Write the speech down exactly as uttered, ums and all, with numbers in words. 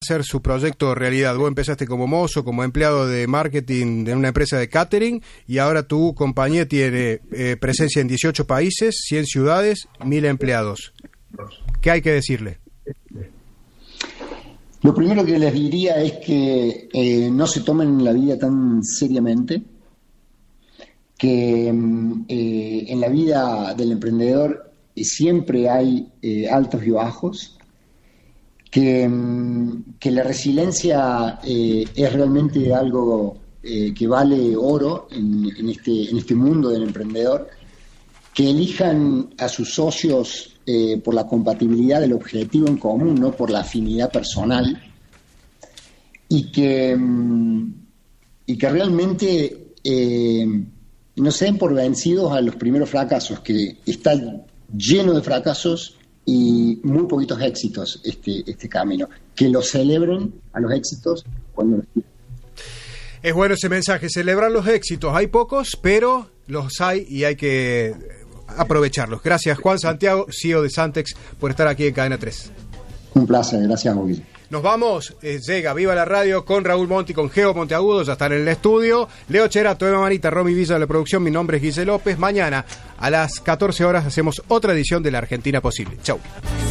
hacer su proyecto realidad. Vos empezaste como mozo, como empleado de marketing de una empresa de catering, y ahora tu compañía tiene eh, presencia en dieciocho países, cien ciudades, mil empleados. ¿Qué hay que decirle? Lo primero que les diría es que eh, no se tomen la vida tan seriamente, que eh, en la vida del emprendedor eh, siempre hay eh, altos y bajos, que, que la resiliencia eh, es realmente algo eh, que vale oro en, en, este, en este mundo del emprendedor, que elijan a sus socios eh, por la compatibilidad del objetivo en común, no por la afinidad personal, y que, y que realmente eh, no se den por vencidos a los primeros fracasos, que está lleno de fracasos y muy poquitos éxitos este, este camino, que los celebren a los éxitos cuando los tienen. Es bueno ese mensaje, celebrar los éxitos. Hay pocos, pero los hay y hay que aprovecharlos. Gracias, Juan Santiago, C E O de Santex, por estar aquí en Cadena tres. Un placer, gracias, Bobby. Nos vamos, eh, llega Viva la Radio con Raúl Monti, con Geo Monteagudo, ya están en el estudio. Leo Cherato, Eva Manita, Romy Villa de la producción, mi nombre es Guille López. Mañana a las catorce horas hacemos otra edición de La Argentina Posible. Chau.